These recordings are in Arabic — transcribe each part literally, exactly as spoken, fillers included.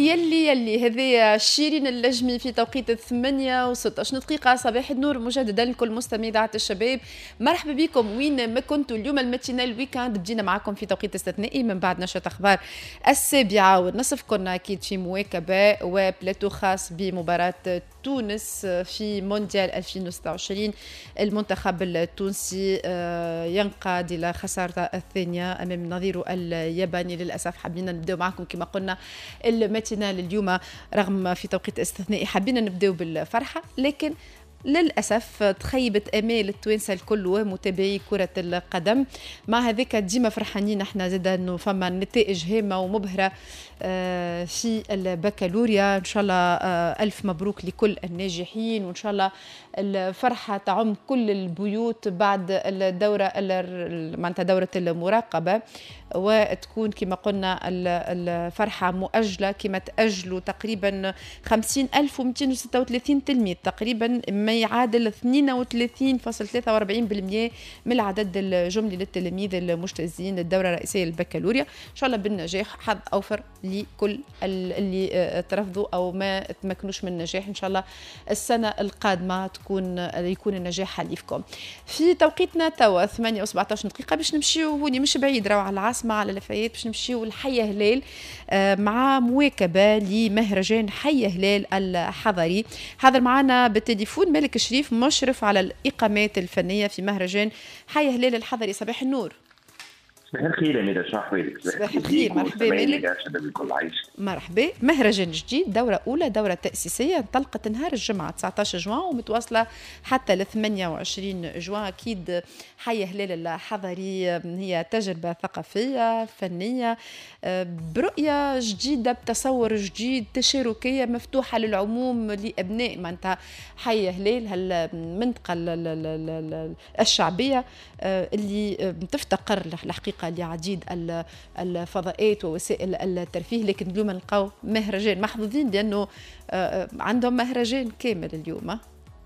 يلي يلي هذه شيرين اللجمي في توقيت الثمانية وستة عشر دقيقة. صباح النور مجددا لكل مستمعي إذاعة الشباب، مرحبا بكم وين ما كنتوا. اليوم الماتينال الويكاند بدينا معكم في توقيت استثنائي من بعد نشرة أخبار السابعة والنصف. كنا أكيد في مواكبة وبلاتو خاص بمباراة تونس في مونديال ألفين وستة وعشرين. المنتخب التونسي ينقاد إلى خسارة الثانية أمام نظيره الياباني. للأسف حابين نبدأ معكم كما قلنا الماتينال اليوم رغم في توقيت استثنائي، حابين نبدأ بالفرحة، لكن للأسف تخيبت أمال التوانسة الكل ومتابعي كرة القدم. مع هذاك ديما فرحانين احنا زاد أنه فما نتائج هامة ومبهرة في البكالوريا. إن شاء الله ألف مبروك لكل الناجحين، وإن شاء الله الفرحة تعم كل البيوت بعد الدورة معناتها دورة المراقبة، وتكون كما قلنا الفرحة مؤجلة كما تأجلوا تقريبا خمسين ألف ومئتين وستة وثلاثين تلميذ، تقريبا ما يعادل اثنين وثلاثين فاصلة ثلاثة وأربعين بالمئة من العدد الجملي للتلاميذ المجتازين للدورة الرئيسية للبكالوريا. إن شاء الله بالنجاح، حظ أوفر لكل اللي ترفضوا أو ما تمكنوش من النجاح. إن شاء الله السنة القادمة تكون يكون النجاح حليفكم. في توقيتنا توا ثمانية وسبعة عشر دقيقة باش نمشيو هوني مش بعيد راو على العاصمة على لفايات، باش نمشيو لحي هلال مع مواكبة لمهرجان حي هلال الحضري. حاضر معنا بالتليفون مالك شريف مشرف على الإقامات الفنية في مهرجان حي هلال الحضري. صباح النور. صباح الخير يا ميدا، شو أحوالك؟ صباح الخير، مرحبا مالك. مرحبا. مهرجان جديد، دورة أولى، دورة تأسيسية، انطلقت نهار الجمعة تسعة عشر جوان ومتواصلة حتى ل ثمانية وعشرين جوان. أكيد حي هلال الحضري هي تجربة ثقافية فنية برؤية جديدة بتصور جديد، تشاركية مفتوحة للعموم لأبناء معناتها حي هلال هالمنطقة الشعبية اللي تفتقر الحقيقة لعديد الفضاءات ووسائل الترفيه. لكن اليوم نلقاو مهرجان، محظوظين لأنه عندهم مهرجان كامل اليوم.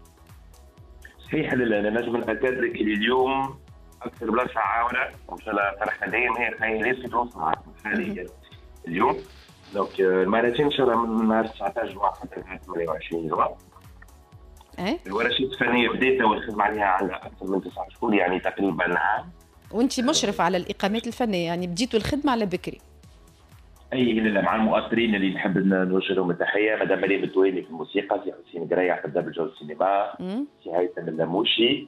صحيح، أنا نجم نأكد لك اليوم أكثر بلاصة عاونة وإن شاء الله فرحنا دائما هي حي هلال في تونس حاليا اليوم. دونك المهرجان إن شاء الله من نهار تسعة عشر جوان حتى نهار ثمانية وعشرين جوان. أه؟ الورشات الفنية بديت والخدمة عليها عندها أكثر من تسعة شهور، يعني تقريبا عام. وانت مشرف على الإقامات الفنية، يعني بديتوا الخدمة على بكري. أي لا، مع المؤثرين اللي نحب نوجه لهم التحية، مدام مريم الدويني في الموسيقى، سي حسين قريع في الدبل جو السينما، سي هيثم اللاموشي،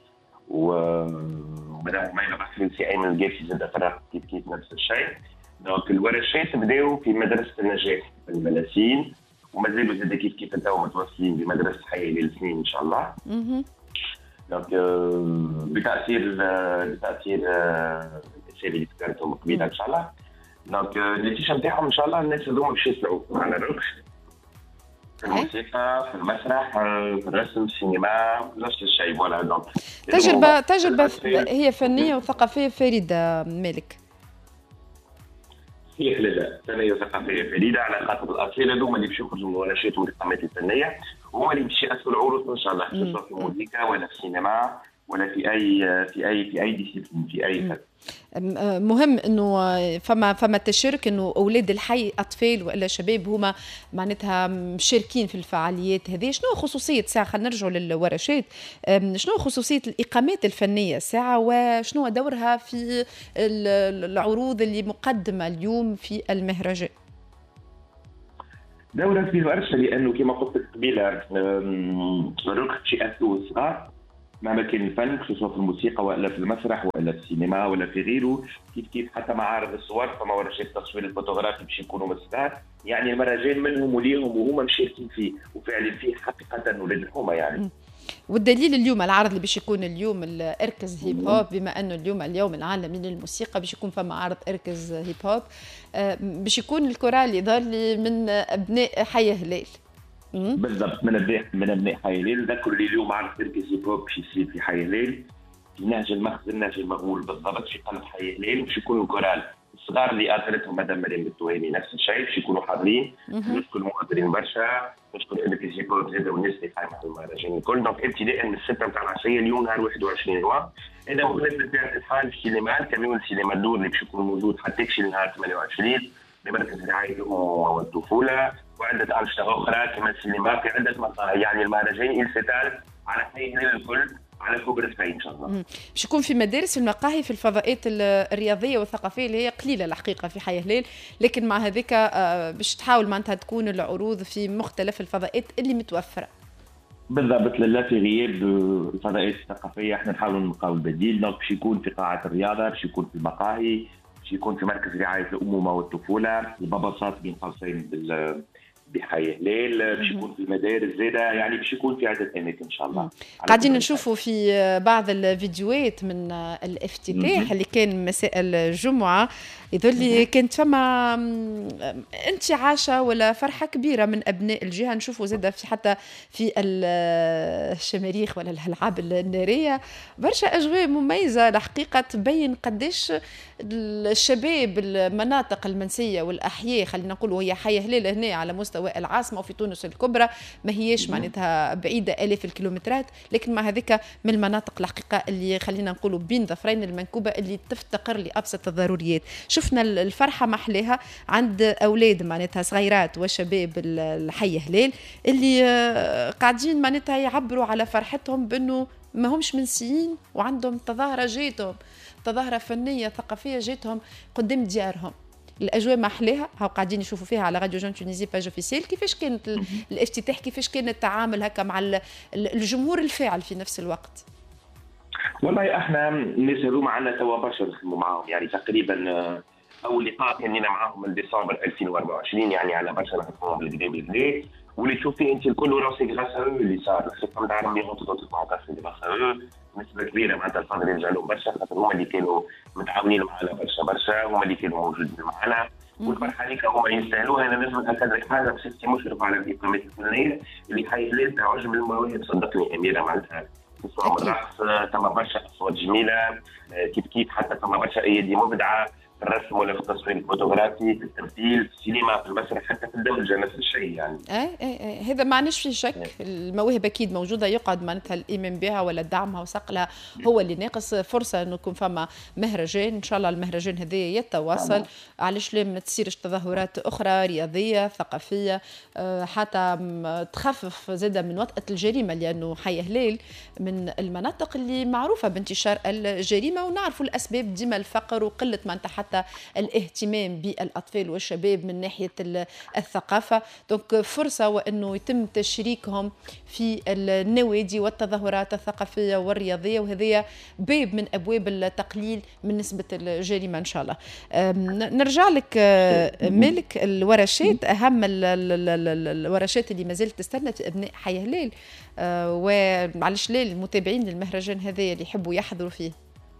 ومدام ميمة بحرين، سي أيمن القاسي زاد فرق كيف كيف نفس الشيء. دونك الورشات بداوا في مدرسة النجاح في الملاسين، ومازالوا زاد كيف كيف انتوا متواصلين بمدرسة حي للسنين إن شاء الله. دونك بتأثير بتأثير الأسئلة اللي ذكرتهم قبيلة إن شاء الله. دونك النتيجة نتاعهم إن شاء الله الناس هذوما باش يطلعوا على الرقص، في الموسيقى، في المسرح، في الرسم، في السينما، نفس الشيء. فوالا دونك تجربة تجربة هي فنية وثقافية فريدة مالك. صحيح، لا فنية وثقافية فريدة، على خاطر الأطفال هذوما اللي باش يخرجوا من ورشات والإقامات الفنية وهما اللي باش يأثروا العروض إن شاء الله، سواء في الموسيقى ولا في السينما ولا في أي في أي في أي ديسيبلين في أي فن. مهم انه فما فما تشارك، انه اولاد الحي اطفال والا شباب هما معناتها مشاركين في الفعاليات هذه. شنو خصوصيه ساعه، خلينا نرجعوا للورشات، شنو خصوصيه الاقامات الفنيه ساعه وشنو دورها في العروض اللي مقدمه اليوم في المهرجان؟ دورها في الورشه لانه كما قلت لك قبيله رقت شيء اسوس صغار مهما كان الفن، خصوصا في الموسيقى ولا في المسرح ولا في السينما ولا في غيره، كيف كيف حتى معارض الصور، فما ورشات تصوير الفوتوغرافي باش يكونوا مسرات. يعني المهرجان منهم وليهم وهما مشاركين فيه وفعلا فيه حقيقه ولاد الحومه يعني. والدليل اليوم العرض اللي باش يكون اليوم الاركز هيب هوب، بما انه اليوم اليوم العالمي للموسيقى باش يكون فما عرض اركز هيب هوب، باش يكون الكورال يظل من ابناء حي هلال. بالضبط، من ابناء من ابناء حي هلال. نذكر اللي اليوم عرض اركز هيب هوب باش يصير في حي هلال في نهج المخزن، نهج المغول بالضبط، في قلب حي هلال. باش يكونوا الكورال الصغار اللي اثرتهم مدام مريم التوهيني نفس الشيء باش يكونوا حاضرين. نشكر المؤثرين برشا، نشكر اركز هيب هوب زاد والناس اللي قايمه على المهرجان الكل. دونك ابتداء من الستة نتاع العشيه اليوم نهار واحد وعشرين جوان. هذا مخلف بطبيعه الحال السينما كمان، السينما الدور اللي باش يكون موجود حتى يكشي نهار ثمانية وعشرين بمركز رعايه الامم والطفوله، عده انشطه اخرى كما السينما في عده مقاهي. يعني المهرجان يلتزم على حي هلال الكل على كبر سعيد ان شاء الله. باش يكون في مدارس، في المقاهي، في الفضاءات الرياضيه والثقافيه اللي هي قليله الحقيقه في حي هلال، لكن مع هذيك باش تحاول معناتها تكون العروض في مختلف الفضاءات اللي متوفره. بالضبط، لا في غياب الفضاءات الثقافيه احنا نحاولوا نلقاو البديل. دونك باش يكون في قاعه الرياضه، باش يكون في المقاهي، باش يكون في مركز رعايه الامومه والطفوله، الباباصات بين قوسين بحي هلال، باش يكون في المدارس زاده، يعني باش يكون في عده اماكن ان شاء الله. قاعدين نشوفوا في بعض الفيديوهات من الافتتاح اللي كان مساء الجمعه، يظل لي كانت فما انتعاشه ولا فرحه كبيره من ابناء الجهه. نشوفوا زاده في حتى في الشماريخ ولا الالعاب الناريه برشا اجواء مميزه الحقيقه، تبين قديش الشباب المناطق المنسيه والاحياء، خلينا نقول وهي حي هلال هنا على مستوى العاصمه وفي تونس الكبرى، ما هيش معناتها بعيده الاف الكيلومترات، لكن مع هذيك من المناطق الحقيقه اللي خلينا نقولوا بين ظفرين المنكوبه اللي تفتقر لابسط الضروريات. شفنا الفرحه محلها عند اولاد معناتها صغيرات وشباب الحي هلال اللي قاعدين معناتها يعبروا على فرحتهم بانه ما همش منسيين وعندهم تظاهره جيتهم، تظاهره فنيه ثقافيه جيتهم قدام ديارهم. الاجواء محلها هاو قاعدين يشوفوا فيها على راديو جون تونيزي باج اوفيسيال. كيفاش كانت الافتتاح، كيفاش كان التعامل هكا مع الجمهور الفاعل في نفس الوقت؟ والله احنا الناس هذوما عندنا توا برشا نخدموا معاهم، يعني تقريبا اول لقاء كان لنا معاهم من ديسمبر ألفين وأربعة وعشرين، يعني على برشا نخدموا بالكدا بالكدا، واللي تشوفي انت الكل راسي غاسه اللي صار الخطه نتاع رمي غوطه غاسه نسبه كبيره معناتها الفضل يرجع لهم برشا، خاطر هما اللي كانوا متعاونين معنا برشا برشا، هما اللي كانوا موجودين معنا، والفرحه هذيك هما يستاهلوها. انا لازم نأكد حاجه بصفتي مشرف على الاقامات الفنيه اللي حي هلال تعجب المواهب، صدقني اميره معناتها تسمع الرقص، ثم برشا اصوات جميله كيف كيف، حتى ثم برشا ايادي مبدعه في الرسم ولا في التصوير الفوتوغرافي، في التمثيل، في السينما، في المسرح، حتى في الدبلجه نفس الشيء يعني. اي اي هذا ما عندناش فيه شك، المواهب اكيد موجوده، يقعد معناتها الايمان بها ولا دعمها وصقلها هو اللي ناقص. فرصه انه يكون فما مهرجان، ان شاء الله المهرجان هذا يتواصل، علاش لا ما تصيرش تظاهرات اخرى رياضيه ثقافيه حتى تخفف زاده من وطأة الجريمه، لانه حي هلال من المناطق اللي معروفه بانتشار الجريمه، ونعرفوا الاسباب ديما الفقر وقله معناتها الاهتمام بالأطفال والشباب من ناحية الثقافة. دونك فرصة وأنه يتم تشريكهم في النوادي والتظاهرات الثقافية والرياضية، وهذه باب من أبواب التقليل من نسبة الجريمة إن شاء الله. نرجع لك مالك، الورشات أهم الورشات اللي ما زالت تستنى في أبناء حي هلال، وعلى لا المتابعين للمهرجان هذا اللي يحبوا يحضروا فيه؟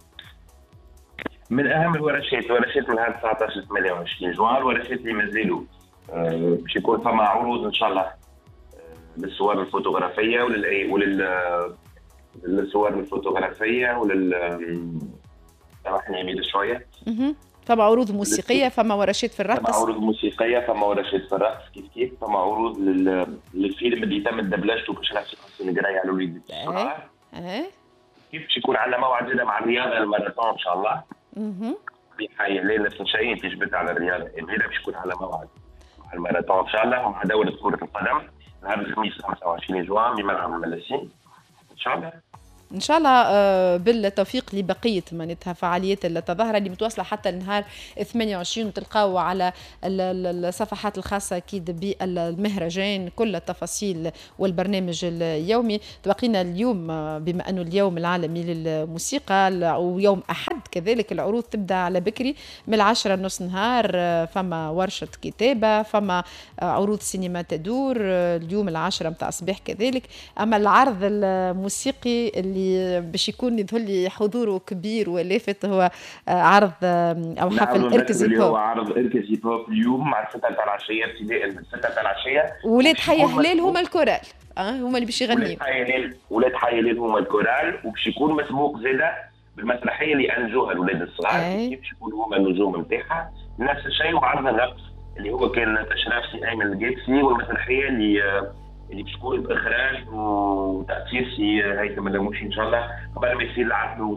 من اهم الورشات ورشات من هذا تسعة عشر ثمانية وعشرين جوان، الورشات اللي مازالوا باش يكون فما عروض ان شاء الله للصور الفوتوغرافيه ولل ولل للصور الفوتوغرافيه ولل سامحني يميل شويه. فما عروض موسيقيه، فما ورشات في الرقص، فما عروض موسيقيه، فما ورشات في الرقص كيف كيف، فما عروض لل... للفيلم اللي تم دبلجته باش نفس القصه اللي قرايه على الوليد الصغار. ايه كيف باش يكون عندنا موعد جدا مع الرياضه الماراثون ان شاء الله. اها في حي هلال نفس الشيء، انت جبت على الرياضه هذا باش يكون على موعد مع الماراثون ان شاء الله، ومع دوره كره القدم نهار الخميس خمسة وعشرين جوان بملعب الملاسين ان شاء الله. ان شاء الله بالتوفيق لبقيه معناتها فعاليات التظاهره اللي متواصله حتى لنهار ثمانية وعشرين، وتلقاو على الصفحات الخاصه اكيد بالمهرجان كل التفاصيل والبرنامج اليومي. تبقينا اليوم بما انه اليوم العالمي للموسيقى ويوم احد كذلك، العروض تبدا على بكري من العشرة نص نهار، فما ورشه كتابه، فما عروض سينما تدور اليوم العشرة متاع الصباح كذلك. اما العرض الموسيقي اللي باش يكون يظهر لي حضوره كبير ولافت هو عرض او حفل اركز هيب هو عرض اركز هيب هوب اليوم مع الستة تاع العشيه، ابتداء من الستة تاع العشيه. ولاد حي هلال هما الكورال، اه هما اللي باش يغنيوا. ولاد حي هلال ولاد حي هلال هما الكورال، وباش يكون مسبوق زاده بالمسرحيه اللي انجوها الاولاد الصغار، كيف باش يكونوا هما النجوم نتاعها. نفس الشيء وعرض الرقص اللي هو كان تشريف سي ايمن القيسي، والمسرحيه اللي اللي بتكون باخراج وتاثير سي هيثم النموشي ان شاء الله قبل ما يصير العرض الموسيقي.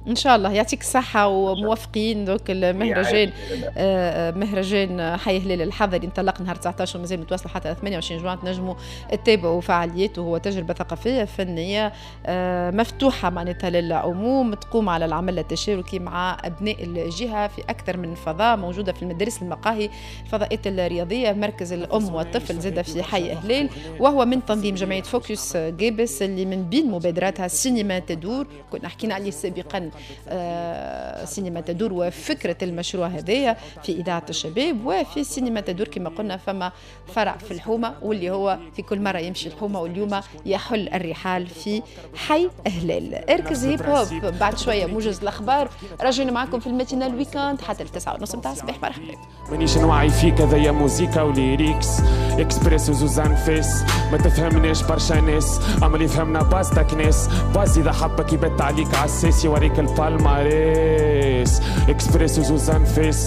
ان شاء الله يعطيك الصحه وموافقين دوك المهرجان آه مهرجان حي هلال الحضري انطلق نهار تسعطاش ومازال متواصل حتى ثمانية وعشرين جوان. تنجموا تتابعوا فعالياته. هو تجربه ثقافيه فنيه آه مفتوحه معناتها للعموم، تقوم على العمل التشاركي مع ابناء الجهه في اكثر من فضاء موجوده في المدارس، المقاهي، الفضاءات الرياضيه، مركز الام والطفل زاد في حي هلال. وهو من تنظيم جمعيه فوكس جيبس اللي من بين مبادراتها سينما تدور، كنا حكينا عليه سابقا. آه سينما تدور وفكرة المشروع هذايا في إذاعة الشباب. وفي سينما تدور كما قلنا فما فرع في الحومة واللي هو في كل مرة يمشي الحومة، واليوم يحل الرحال في حي هلال. اركز هيب هوب بعد شوية موجز الأخبار. راجعين معكم في الماتينال ويكاند حتى التسعة ونص متاع الصباح. مرحبا. مانيش نوعي فيك هذايا موزيكا وليريكس اكسبريس وزوزان فيس، ما تفهمنيش برشا ناس اما اللي فهمنا باستك ناس. باز اذا حبك يبت عليك عالساس يوريك البالماريس. اكسبريس وزوزان فيس